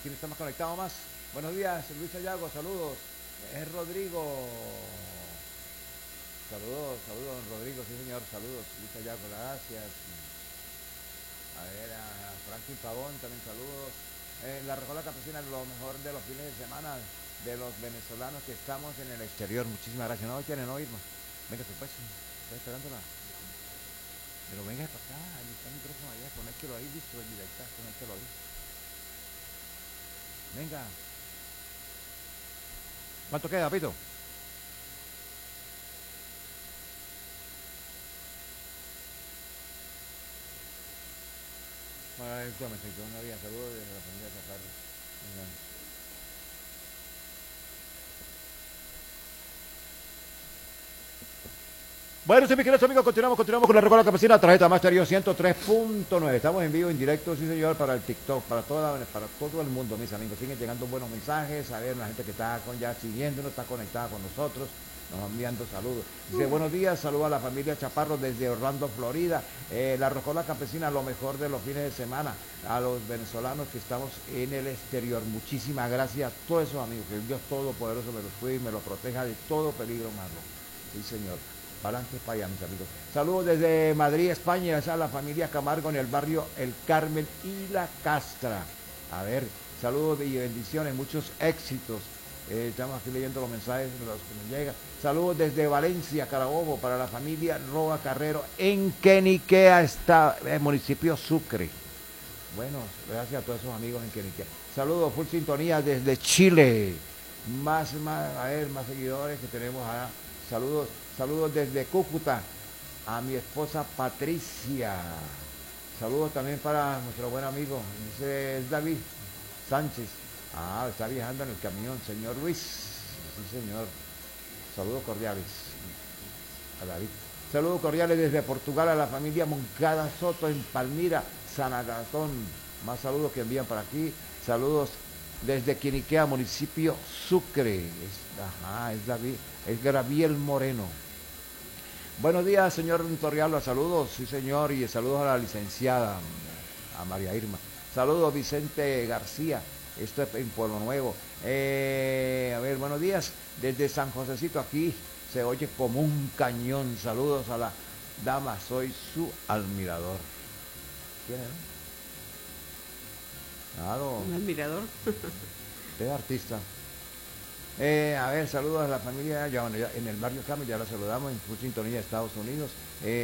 ¿Quién está más conectado más? Buenos días, Luis Ayago, saludos. Es Rodrigo. Saludos, saludos, don Rodrigo, sí señor, saludos. Luis Ayago, gracias. A ver, a Franklin Pavón también saludos. La Rocola Campesina, lo mejor de los fines de semana de los venezolanos que estamos en el exterior. Muchísimas gracias. No quieren oírnos. Venga, pues, estoy esperándola. Pero venga para acá, ahí está el micrófono allá, conéctelo ahí, listo, en directa, conéctelo ahí. Venga. ¿Cuánto queda, Pito? Para el tome, no había saludos desde la familia Chaparro. Venga. Bueno, sí, mis queridos amigos, continuamos con la Rocola Campesina, tarjeta Master 103.9. Estamos en vivo, en directo, sí señor, para el TikTok, para todo el mundo, mis amigos. Siguen llegando buenos mensajes, a ver, la gente que está ya siguiéndonos, está conectada con nosotros, nos enviando saludos. Dice, buenos días, saludos a la familia Chaparro desde Orlando, Florida. La Rocola Campesina, lo mejor de los fines de semana. A los venezolanos que estamos en el exterior, muchísimas gracias a todos esos amigos. Que el Dios Todopoderoso me los cuide y me los proteja de todo peligro malo. Sí, señor. Para adelante, para allá, mis amigos. Saludos desde Madrid, España, a la familia Camargo en el barrio El Carmen y La Castra. A ver, saludos y bendiciones, muchos éxitos. Estamos aquí leyendo los mensajes los que nos llegan. Saludos desde Valencia, Carabobo, para la familia Roa Carrero en Queniquea, está el municipio Sucre. Bueno, gracias a todos esos amigos en Queniquea. Saludos, full sintonía desde Chile. A ver, más seguidores que tenemos allá. Saludos, saludos desde Cúcuta a mi esposa Patricia. Saludos también para nuestro buen amigo, ese es David Sánchez. Ah, está viajando en el camión, señor Luis. Sí, señor. Saludos cordiales a David. Saludos cordiales desde Portugal a la familia Moncada Soto en Palmira, San Agastón. Más saludos que envían para aquí. Saludos desde Quiniquea, municipio Sucre. Es David, es Gabriel Moreno. Buenos días, señor Torrialba, saludos, sí señor, y saludos a la licenciada, a María Irma. Saludos, Vicente García, esto es en Pueblo Nuevo. A ver, buenos días, desde San Josecito aquí se oye como un cañón. Saludos a la dama, soy su admirador. ¿Quién es? Claro. Un admirador. Usted es artista. A ver, saludos a la familia, ya, bueno, ya en el barrio Carmen, ya la saludamos en full sintonía de Estados Unidos.